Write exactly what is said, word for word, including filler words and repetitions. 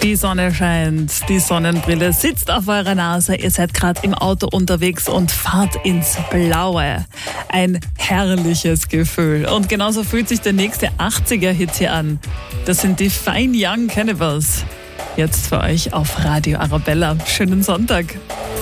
Die Sonne scheint, die Sonnenbrille sitzt auf eurer Nase, ihr seid gerade im Auto unterwegs und fahrt ins Blaue. Ein herrliches Gefühl. Und genauso fühlt sich der nächste achtziger-Hit hier an. Das sind die Fine Young Cannibals. Jetzt für euch auf Radio Arabella. Schönen Sonntag.